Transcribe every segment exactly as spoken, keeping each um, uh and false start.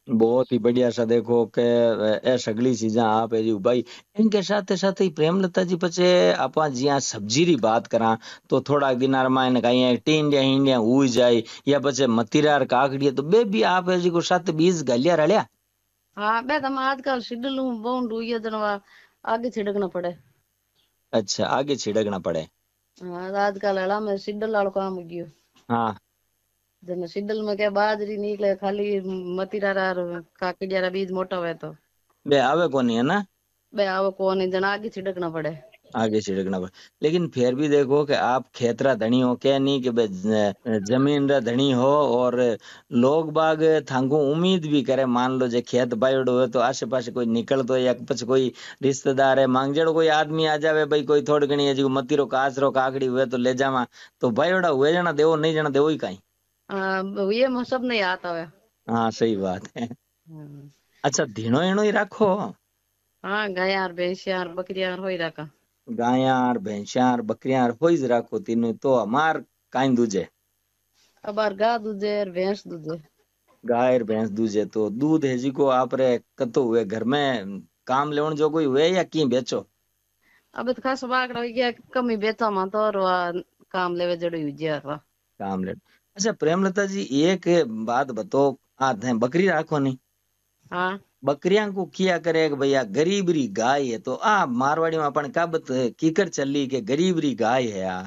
बहुत ही बढ़िया सा देखो के ए सगली चीजा आप है जी भाई। इनके साथ साथ ही प्रेमलता जी पचे आपा जिया सब्जी री बात करा तो थोड़ा दिनार में ने कहीं टींडिया हिंडिया हुई जाए या पचे मतीरार काकड़ी तो बे भी आप है जी को साथ बीज गलिया रलिया। हाँ बे तम आजकल शिड्यूल बोंड हुई जनवा आगे छिड़कना पड़े। अच्छा आगे छिड़कना पड़े। हाँ आजकल हला में शिड्यूल वालो काम हो गयो। हाँ जन शिड्यूल में क्या बाजरी निकले खाली मतीरा रा काकड़िया रा बीज मोटा हुए तो बे आवे कोनी है ना। बे आवो कौन जन आगे छिड़कना पड़े। आगे छिड़कना पड़े। लेकिन फिर भी देखो कि आप खेतरा धनी हो क्या नहीं कि बे ज- जमीन रा धनी हो और लोग बाग थांको उम्मीद भी करे मान लो जे खेत बायोड़ो है तो आसे पासे कोई निकल तो या पछ कोई रिश्तेदार है मांगजेड़ो कोई आदमी आ जावे भाई कोई थोड़ी घणी है जी मतीरो कासरो काकड़ी हुए तो ले जावा तो बायोड़ा हुए जना देवो नहीं जना देवो ही कहीं। हाँ ये में सब नहीं आता है। हाँ सही बात है। हाँ अच्छा धीनो एनो ही रखो। हाँ गायार भैंसियार बकरियार हो रखा। गायार भैंसियार बकरियार हो ही रखो तीनों तो हमार काई दूजे। अब बार गा दूजे और भैंस दूजे। गाय और भैंस दूजे तो दूध है जी को आप रे कतो हुए घर में काम लेवन जो कोई हुए या की बेचो। अब तो खास बागड़ा हो गया कमी बेचा मा तो और वह काम लेवे जड़ी हुई जरवा। काम ले। अच्छा प्रेमलता जी एक बात बताओ आते हैं बकरी राखो नहीं। हाँ बकरियां को किया करे कि भैया गरीबरी गाय है तो आ मारवाड़ी में अपन काबत कीकर चली के गरीबरी गाय है आ।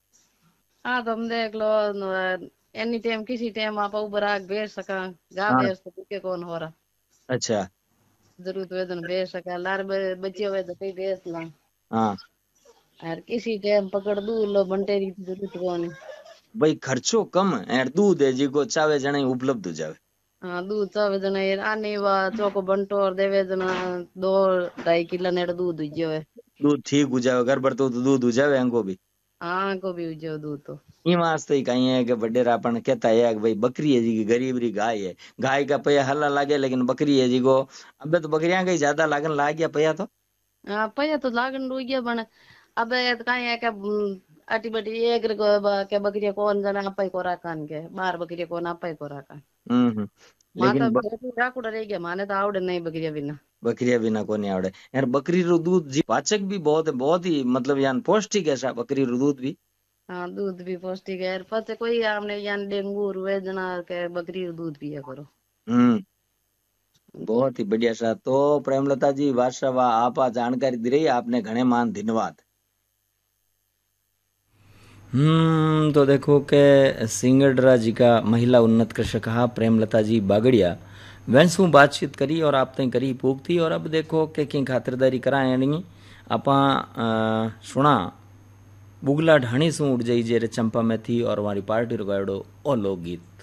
हाँ तो हम देख लो एनी टाइम किसी टाइम आप ऊपर आग बेच सका गा हाँ बेच तो के कौन हो रहा। अच्छा। जरूरत हुए तो बेच सका लार ब- बचे हुए तो कहीं बेच ला। हाँ और किसी टाइम पकड़ दू लो बंटेरी की जरूरत कौन। भाई खर्चो कम है दूध है जी को चावे जने उपलब्ध हो जावे। हाँ दूध चावे जना ये आने वा चौको बंटो और देवे जना दो ढाई किलो नेड़ दूध हुई है। दूध ठीक हो जावे घर पर तो दूध हो जावे हमको भी। हाँ को भी हुई दूध तो। ई वास्ते ही कहीं है कि बडेरा अपन कहता है कि भाई बकरी है जी की गरीब री गाय है। गाय का पैया हल्ला लागे लेकिन बकरी है जी को अबे तो बकरियां का ही ज्यादा लागन लाग गया पैया तो। हाँ पहिया तो लागन रुई गया बन। अब ये तो कहीं है क्या अटी बटी एक रे को ब- के बकरिया कौन जना आपा ही को राखान के बार बकरिया कौन आपा ही को राखान। हम्म हम्म। माँ तो लेकिन ब, राकुड़ा रह गया माने तो आवड़े नहीं बकरिया बिना। बकरिया बिना को नहीं आवड़े यार बकरी रो दूध जी पाचक भी बहुत है बहुत ही मतलब यान पौष्टिक है सा बकरी रो दूध भी। हाँ दूध भी पौष्टिक है पचे कोई आपने यान डेंगू हुए जना के बकरी का दूध पिया करो। हम्म। बहुत ही बढ़िया सा तो प्रेमलता जी वास्तव आप आ जानकारी दी रही आपने घने मान धन्यवाद। हम्म तो देखो के सिंगडरा जी का महिला उन्नत कृषक हा प्रेमलता जी बागड़िया वैसू बातचीत करी और आप तई करी पूगती और अब देखो के की खातिरदारी कराए नहीं आपा सुना बुगला ढाणी सू उड़ जाई जेरे चंपा में थी और हमारी पार्टी रुगाड़ो ओ लोकगीत।